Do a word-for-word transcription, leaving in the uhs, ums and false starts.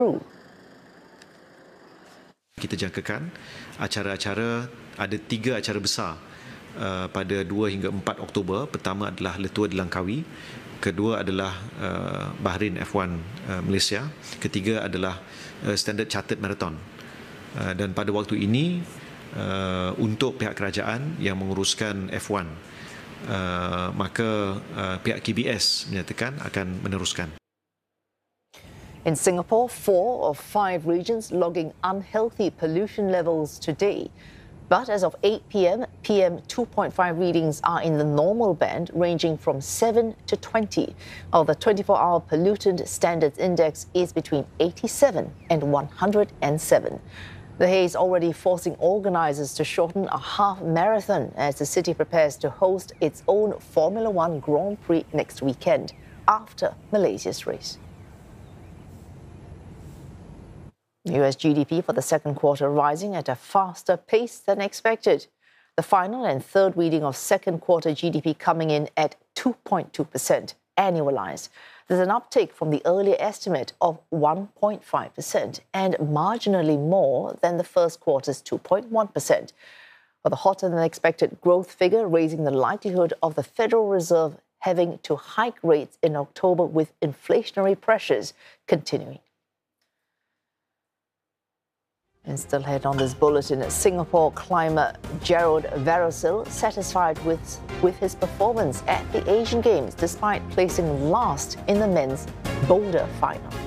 Kita jangkakan acara-acara, ada tiga acara besar uh, pada dua hingga empat Oktober. Pertama adalah Letua di Langkawi, kedua adalah uh, Bahrain F satu uh, Malaysia, ketiga adalah uh, Standard Chartered Marathon. Uh, dan pada waktu ini uh, untuk pihak kerajaan yang menguruskan F satu, uh, maka uh, pihak K B S menyatakan akan meneruskan. In Singapore, four of five regions logging unhealthy pollution levels today. But as of eight p m, P M two point five readings are in the normal band, ranging from seven to twenty, while the twenty-four hour pollutant standards index is between eighty-seven and one hundred seven. The haze already forcing organisers to shorten a half marathon as the city prepares to host its own Formula One Grand Prix next weekend after Malaysia's race. U S G D P for the second quarter rising at a faster pace than expected. The final and third reading of second quarter G D P coming in at two point two percent annualized. There's an uptick from the earlier estimate of one point five percent and marginally more than the first quarter's two point one percent. For the hotter than expected growth figure, raising the likelihood of the Federal Reserve having to hike rates in October with inflationary pressures continuing. And still ahead on this bulletin, Singapore climber Gerald Verosil satisfied with, with his performance at the Asian Games despite placing last in the men's boulder final.